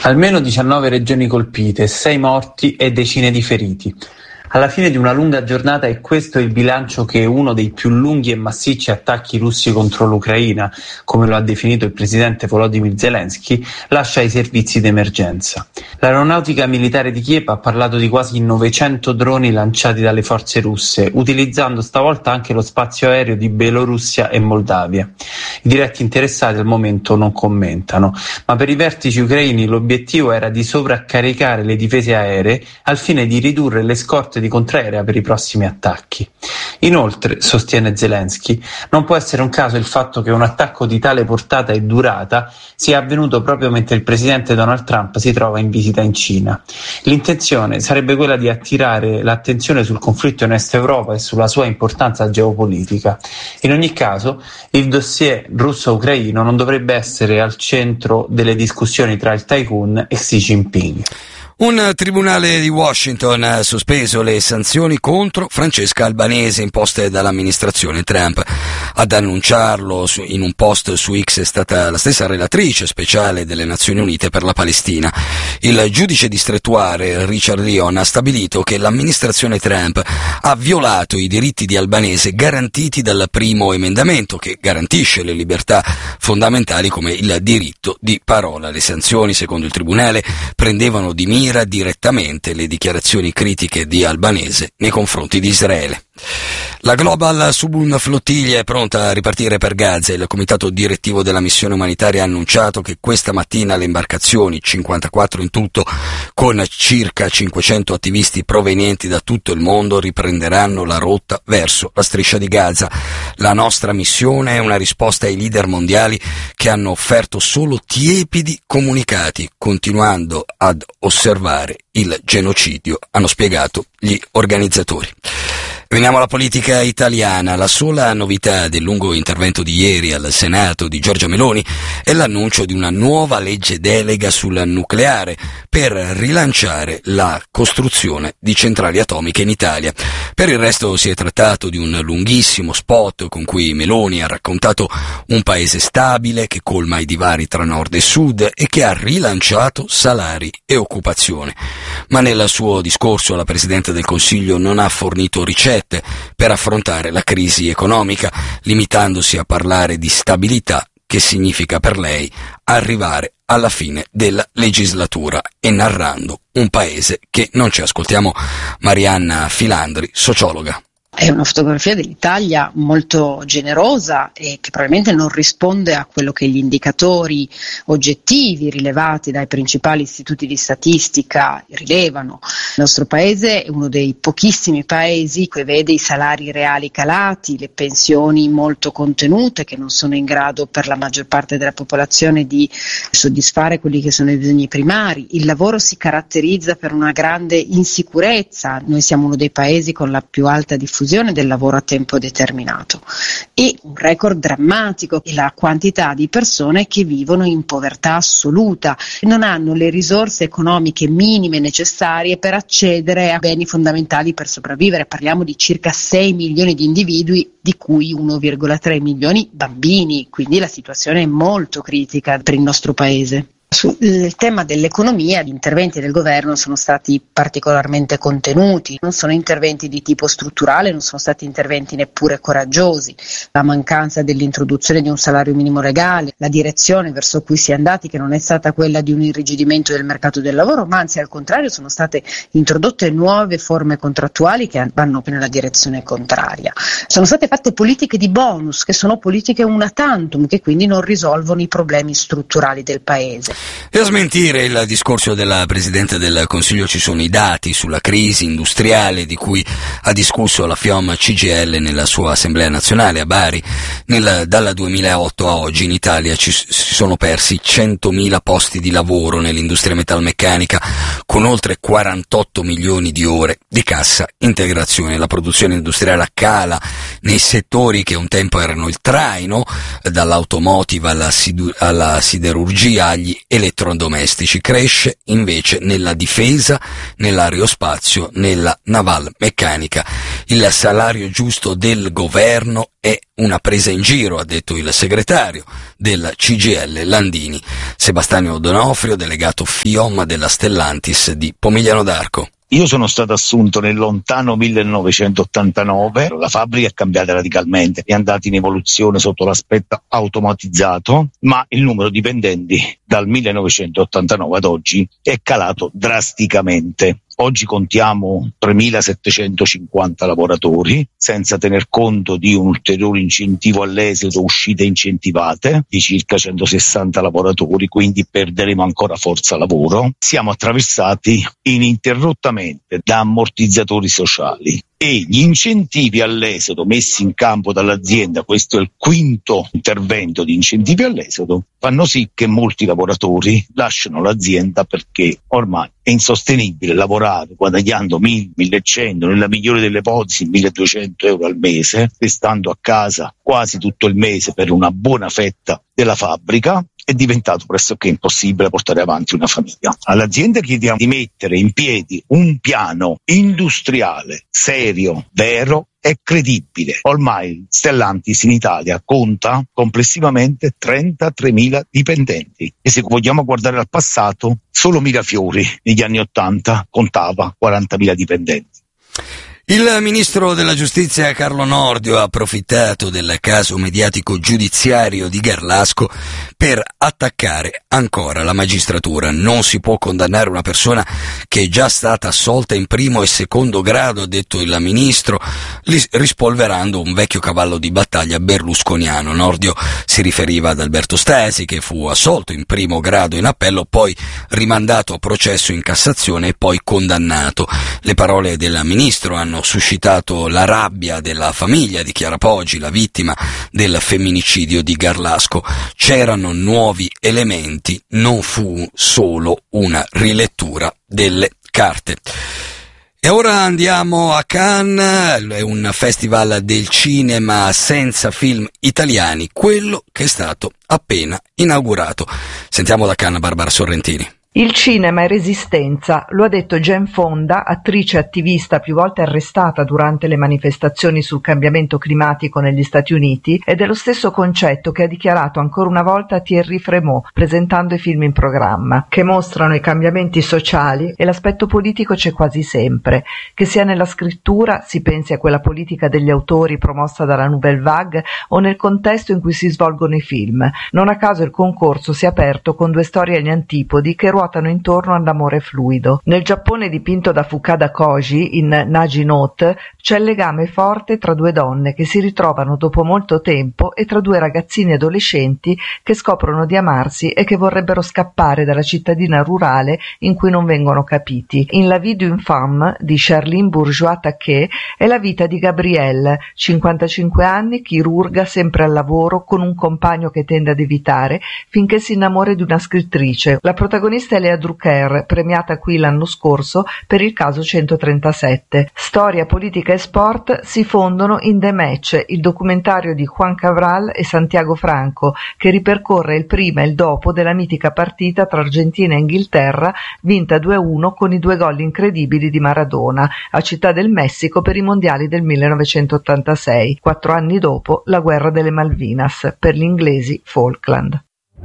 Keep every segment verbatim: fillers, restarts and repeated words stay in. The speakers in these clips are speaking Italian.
Almeno diciannove regioni colpite, sei morti e decine di feriti. Alla fine di una lunga giornata è questo il bilancio che uno dei più lunghi e massicci attacchi russi contro l'Ucraina, come lo ha definito il presidente Volodymyr Zelensky, lascia ai servizi d'emergenza. L'aeronautica militare di Kiev ha parlato di quasi novecento droni lanciati dalle forze russe, utilizzando stavolta anche lo spazio aereo di Bielorussia e Moldavia. I diretti interessati al momento non commentano, ma per i vertici ucraini l'obiettivo era di sovraccaricare le difese aeree al fine di ridurre le scorte di contraerea per i prossimi attacchi. Inoltre, sostiene Zelensky, non può essere un caso il fatto che un attacco di tale portata e durata sia avvenuto proprio mentre il presidente Donald Trump si trova in visita in Cina. L'intenzione sarebbe quella di attirare l'attenzione sul conflitto in Est Europa e sulla sua importanza geopolitica. In ogni caso, il dossier russo-ucraino non dovrebbe essere al centro delle discussioni tra il tycoon e Xi Jinping. Un tribunale di Washington ha sospeso le sanzioni contro Francesca Albanese imposte dall'amministrazione Trump. Ad annunciarlo in un post su X è stata la stessa relatrice speciale delle Nazioni Unite per la Palestina. Il giudice distrettuale Richard Leon ha stabilito che l'amministrazione Trump ha violato i diritti di Albanese garantiti dal primo emendamento, che garantisce le libertà fondamentali come il diritto di parola. Le sanzioni, secondo il tribunale, prendevano di mira direttamente le dichiarazioni critiche di Albanese nei confronti di Israele. La Global Subun Flottiglia è pronta a ripartire per Gaza. Il comitato direttivo della missione umanitaria ha annunciato che questa mattina le imbarcazioni, cinquantaquattro in tutto, con circa cinquecento attivisti provenienti da tutto il mondo, riprenderanno la rotta verso la striscia di Gaza. La nostra missione è una risposta ai leader mondiali che hanno offerto solo tiepidi comunicati, continuando ad osservare il genocidio, hanno spiegato gli organizzatori. Veniamo alla politica italiana. La sola novità del lungo intervento di ieri al Senato di Giorgia Meloni è l'annuncio di una nuova legge delega sul nucleare per rilanciare la costruzione di centrali atomiche in Italia. Per il resto si è trattato di un lunghissimo spot con cui Meloni ha raccontato un paese stabile che colma i divari tra nord e sud e che ha rilanciato salari e occupazione. Ma nel suo discorso la Presidente del Consiglio non ha fornito ricette per affrontare la crisi economica, limitandosi a parlare di stabilità, che significa per lei arrivare alla fine della legislatura, e narrando un paese che non c'è. Ascoltiamo Marianna Filandri, sociologa. È una fotografia dell'Italia molto generosa e che probabilmente non risponde a quello che gli indicatori oggettivi rilevati dai principali istituti di statistica rilevano. Il nostro paese è uno dei pochissimi paesi che vede i salari reali calati, le pensioni molto contenute, che non sono in grado per la maggior parte della popolazione di soddisfare quelli che sono i bisogni primari. Il lavoro si caratterizza per una grande insicurezza. Noi siamo uno dei paesi con la più alta diffusione del lavoro a tempo determinato e un record drammatico è la quantità di persone che vivono in povertà assoluta, non hanno le risorse economiche minime necessarie per accedere a beni fondamentali per sopravvivere. Parliamo di circa sei milioni di individui, di cui uno virgola tre milioni bambini, quindi la situazione è molto critica per il nostro paese. Sul tema dell'economia gli interventi del governo sono stati particolarmente contenuti, non sono interventi di tipo strutturale, non sono stati interventi neppure coraggiosi. La mancanza dell'introduzione di un salario minimo legale, la direzione verso cui si è andati, che non è stata quella di un irrigidimento del mercato del lavoro, ma anzi al contrario sono state introdotte nuove forme contrattuali che vanno nella direzione contraria. Sono state fatte politiche di bonus, che sono politiche una tantum, che quindi non risolvono i problemi strutturali del paese. E a smentire il discorso della Presidente del Consiglio ci sono i dati sulla crisi industriale di cui ha discusso la FIOM C G I L nella sua Assemblea Nazionale a Bari. Nel, dal duemilaotto a oggi in Italia ci, si sono persi centomila posti di lavoro nell'industria metalmeccanica, con oltre quarantotto milioni di ore di cassa integrazione. La produzione industriale cala nei settori che un tempo erano il traino, dall'automotive alla, sidu- alla siderurgia agli elettrodomestici. Cresce invece nella difesa, nell'aerospazio, nella navalmeccanica. Il salario giusto del governo è una presa in giro, ha detto il segretario del C G I L Landini, Sebastiano Donofrio, delegato FIOM della Stellantis di Pomigliano d'Arco. Io sono stato assunto nel lontano millenovecentottantanove, la fabbrica è cambiata radicalmente, è andata in evoluzione sotto l'aspetto automatizzato, ma il numero di dipendenti dal millenovecentottantanove ad oggi è calato drasticamente. Oggi contiamo tremilasettecentocinquanta lavoratori, senza tener conto di un ulteriore incentivo all'esodo, uscite incentivate di circa centosessanta lavoratori, quindi perderemo ancora forza lavoro. Siamo attraversati ininterrottamente da ammortizzatori sociali e gli incentivi all'esodo messi in campo dall'azienda, questo è il quinto intervento di incentivi all'esodo, fanno sì che molti lavoratori lasciano l'azienda perché ormai è insostenibile lavorare guadagnando mille, millecento, nella migliore delle ipotesi milleduecento euro al mese, restando a casa quasi tutto il mese per una buona fetta della fabbrica. È diventato pressoché impossibile portare avanti una famiglia. All'azienda chiediamo di mettere in piedi un piano industriale serio, vero e credibile. Ormai Stellantis in Italia conta complessivamente trentatremila dipendenti e se vogliamo guardare al passato, solo Mirafiori negli anni ottanta contava quarantamila dipendenti. Il ministro della giustizia Carlo Nordio ha approfittato del caso mediatico giudiziario di Garlasco per attaccare ancora la magistratura. Non si può condannare una persona che è già stata assolta in primo e secondo grado, ha detto il ministro, rispolverando un vecchio cavallo di battaglia berlusconiano. Nordio si riferiva ad Alberto Stasi, che fu assolto in primo grado in appello, poi rimandato a processo in Cassazione e poi condannato. Le parole del ministro hanno suscitato la rabbia della famiglia di Chiara Poggi, la vittima del femminicidio di Garlasco. C'erano nuovi elementi, non fu solo una rilettura delle carte. E ora andiamo a Cannes, è un festival del cinema senza film italiani, quello che è stato appena inaugurato. Sentiamo da Cannes Barbara Sorrentini. Il cinema è resistenza, lo ha detto Jane Fonda, attrice attivista più volte arrestata durante le manifestazioni sul cambiamento climatico negli Stati Uniti, ed è lo stesso concetto che ha dichiarato ancora una volta Thierry Frémaux presentando i film in programma, che mostrano i cambiamenti sociali e l'aspetto politico c'è quasi sempre, che sia nella scrittura, si pensi a quella politica degli autori promossa dalla Nouvelle Vague, o nel contesto in cui si svolgono i film. Non a caso il concorso si è aperto con due storie agli antipodi che ruotano intorno all'amore fluido. Nel Giappone dipinto da Fukada Koji in Nagi Note c'è il legame forte tra due donne che si ritrovano dopo molto tempo e tra due ragazzini adolescenti che scoprono di amarsi e che vorrebbero scappare dalla cittadina rurale in cui non vengono capiti. In La vie d'une femme di Charline Bourgeois-Taquet è la vita di Gabrielle, cinquantacinque anni, chirurga, sempre al lavoro, con un compagno che tende ad evitare finché si innamora di una scrittrice. La protagonista Lea Drucker, premiata qui l'anno scorso per il caso centotrentasette. Storia, politica e sport si fondono in The Match, il documentario di Juan Cabral e Santiago Franco, che ripercorre il prima e il dopo della mitica partita tra Argentina e Inghilterra, vinta due a uno con i due gol incredibili di Maradona, a Città del Messico per i mondiali del millenovecentottantasei, quattro anni dopo la guerra delle Malvinas, per gli inglesi Falkland.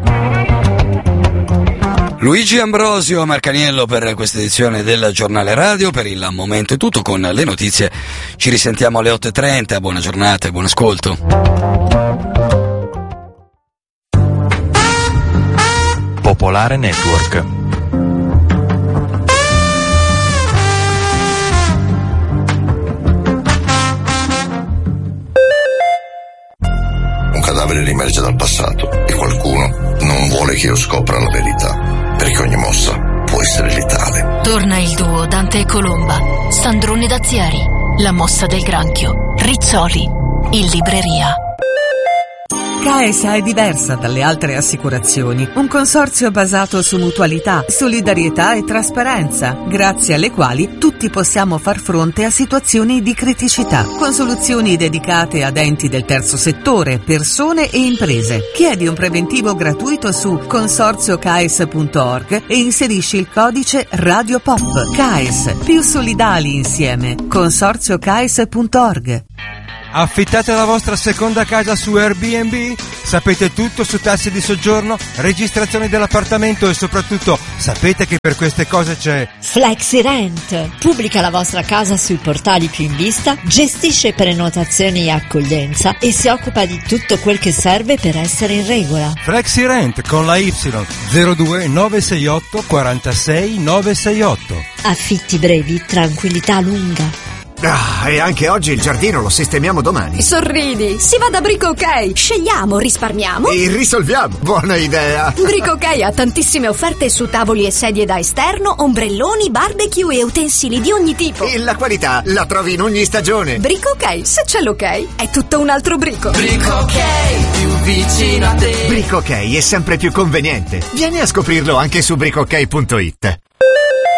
Luigi Ambrosio Marcaniello per questa edizione del Giornale Radio. Per il momento è tutto, con le notizie ci risentiamo alle otto e trenta. Buona giornata e buon ascolto. Popolare Network. Un cadavere riemerge dal passato e qualcuno non vuole che io scopra la verità, perché ogni mossa può essere letale. Torna il duo Dante e Colomba, Sandrone Dazieri, La mossa del granchio, Rizzoli, in libreria. CAESA è diversa dalle altre assicurazioni, un consorzio basato su mutualità, solidarietà e trasparenza, grazie alle quali tutti possiamo far fronte a situazioni di criticità, con soluzioni dedicate ad enti del terzo settore, persone e imprese. Chiedi un preventivo gratuito su consorzio caes punto org e inserisci il codice Radio Pop. CAES, più solidali insieme. consorzio caes punto org. Affittate la vostra seconda casa su Airbnb? Sapete tutto su tassi di soggiorno, registrazioni dell'appartamento e soprattutto sapete che per queste cose c'è FlexiRent. Pubblica la vostra casa sui portali più in vista, gestisce prenotazioni e accoglienza e si occupa di tutto quel che serve per essere in regola. FlexiRent con la Y zero due nove sei otto quarantasei nove sei otto. Affitti brevi, tranquillità lunga. Ah, e anche oggi il giardino lo sistemiamo domani. Sorridi, si va da Brico Ok. Scegliamo, risparmiamo e risolviamo. Buona idea. Brico Ok ha tantissime offerte su tavoli e sedie da esterno, ombrelloni, barbecue e utensili di ogni tipo. E la qualità la trovi in ogni stagione. Brico Ok, se c'è l'ok, è tutto un altro brico. Brico Ok, più vicino a te. Brico Ok è sempre più conveniente. Vieni a scoprirlo anche su brico ok punto it.